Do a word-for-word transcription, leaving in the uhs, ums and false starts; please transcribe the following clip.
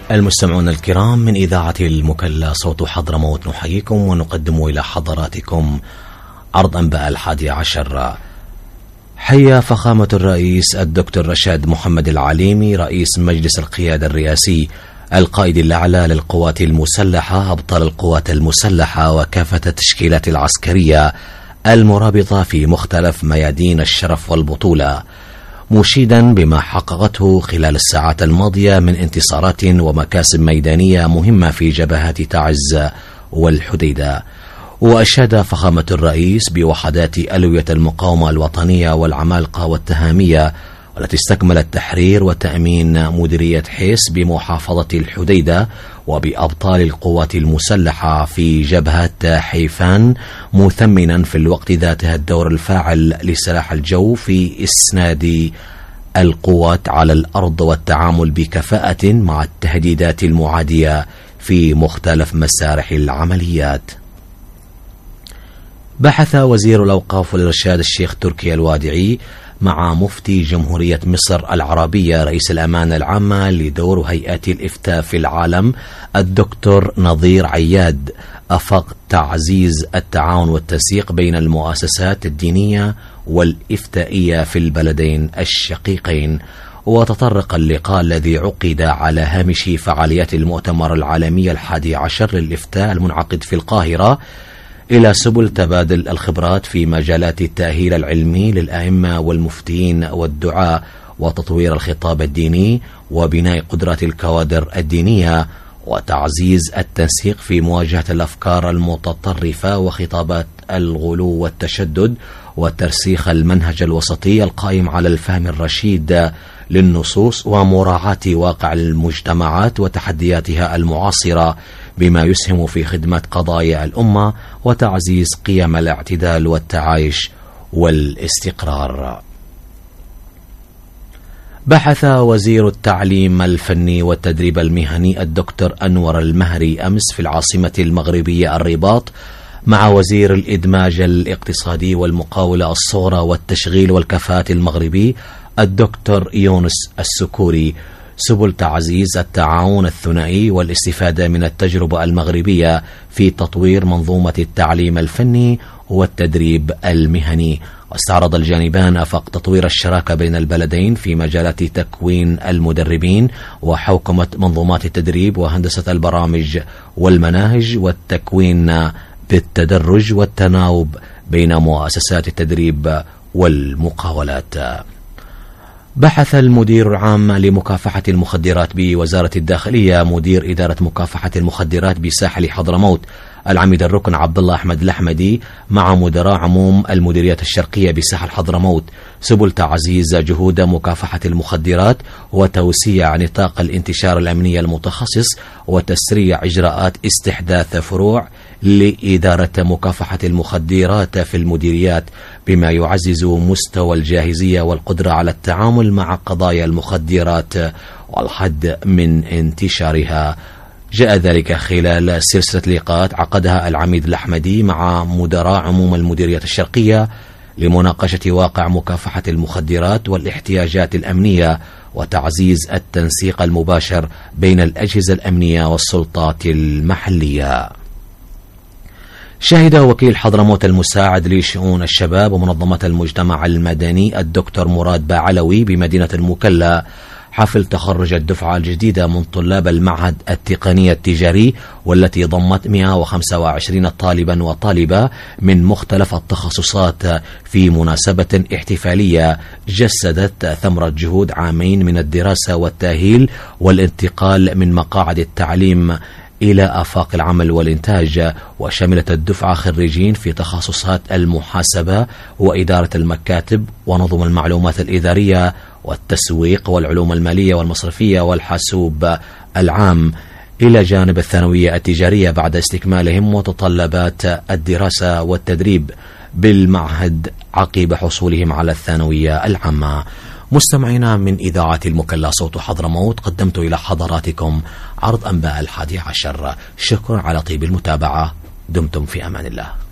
المستمعون الكرام من إذاعة المكلا صوت حضرموت، نحييكم ونقدم إلى حضراتكم عرض أنباء الحادي عشر. حيا فخامة الرئيس الدكتور رشاد محمد العليمي رئيس مجلس القيادة الرئاسي القائد الأعلى للقوات المسلحة أبطال القوات المسلحة وكافة التشكيلات العسكرية المرابطة في مختلف ميادين الشرف والبطولة، مشيدا بما حققته خلال الساعات الماضية من انتصارات ومكاسب ميدانية مهمة في جبهات تعز والحديدة. وأشاد فخامة الرئيس بوحدات ألوية المقاومة الوطنية والعمالقة والتهامية والتي استكملت تحرير وتأمين مديرية حيس بمحافظة الحديدة وبأبطال القوات المسلحة في جبهة حيفان، مثمنا في الوقت ذاته الدور الفاعل لسلاح الجو في إسناد القوات على الأرض والتعامل بكفاءة مع التهديدات المعادية في مختلف مسارح العمليات. بحث وزير الأوقاف والإرشاد الشيخ تركي الوادعي مع مفتي جمهورية مصر العربية رئيس الأمانة العامة لدور هيئات الإفتاء في العالم الدكتور نظير عياد أفق تعزيز التعاون والتنسيق بين المؤسسات الدينية والإفتائية في البلدين الشقيقين. وتطرق اللقاء الذي عقد على هامش فعاليات المؤتمر العالمي الحادي عشر للإفتاء المنعقد في القاهرة إلى سبل تبادل الخبرات في مجالات التأهيل العلمي للأئمة والمفتين والدعاء وتطوير الخطاب الديني وبناء قدرات الكوادر الدينية وتعزيز التنسيق في مواجهة الأفكار المتطرفة وخطابات الغلو والتشدد وترسيخ المنهج الوسطي القائم على الفهم الرشيد للنصوص ومراعاة واقع المجتمعات وتحدياتها المعاصرة بما يسهم في خدمة قضايا الأمة وتعزيز قيم الاعتدال والتعايش والاستقرار. بحث وزير التعليم الفني والتدريب المهني الدكتور أنور المهري أمس في العاصمة المغربية الرباط مع وزير الإدماج الاقتصادي والمقاولة الصغرى والتشغيل والكفاءات المغربي الدكتور يونس السكوري سبل تعزيز التعاون الثنائي والاستفادة من التجربة المغربية في تطوير منظومة التعليم الفني والتدريب المهني. واستعرض الجانبان آفاق تطوير الشراكة بين البلدين في مجالات تكوين المدربين وحوكمة منظومات التدريب وهندسة البرامج والمناهج والتكوين بالتدرج والتناوب بين مؤسسات التدريب والمقاولات. بحث المدير العام لمكافحة المخدرات بوزارة الداخلية مدير إدارة مكافحة المخدرات بساحل حضرموت العميد الركن عبد الله أحمد الأحمدي مع مدراء عموم المديريات الشرقية بساحل حضرموت سبل تعزيز جهود مكافحة المخدرات وتوسيع نطاق الانتشار الأمني المتخصص وتسريع إجراءات استحداث فروع لإدارة مكافحة المخدرات في المديريات بما يعزز مستوى الجاهزية والقدرة على التعامل مع قضايا المخدرات والحد من انتشارها. جاء ذلك خلال سلسلة لقاءات عقدها العميد الأحمدي مع مدراء عموم المديريات الشرقية لمناقشة واقع مكافحة المخدرات والاحتياجات الأمنية وتعزيز التنسيق المباشر بين الأجهزة الأمنية والسلطات المحلية. شهد وكيل حضرموت المساعد لشؤون الشباب ومنظمة المجتمع المدني الدكتور مراد باعلوي بمدينة المكلا حفل تخرج الدفعة الجديدة من طلاب المعهد التقني التجاري والتي ضمت مئة وخمسة وعشرين طالبا وطالبة من مختلف التخصصات في مناسبة احتفالية جسدت ثمرة جهود عامين من الدراسة والتأهيل والانتقال من مقاعد التعليم إلى آفاق العمل والإنتاج. وشملت الدفعة خريجين في تخصصات المحاسبة وإدارة المكاتب ونظم المعلومات الإدارية والتسويق والعلوم المالية والمصرفية والحاسوب العام إلى جانب الثانوية التجارية بعد استكمالهم متطلبات الدراسة والتدريب بالمعهد عقب حصولهم على الثانوية العامة. مستمعينا من إذاعة المكلا صوت حضرموت قدمت إلى حضراتكم عرض أنباء الحادي عشر. شكرا على طيب المتابعة. دمتم في أمان الله.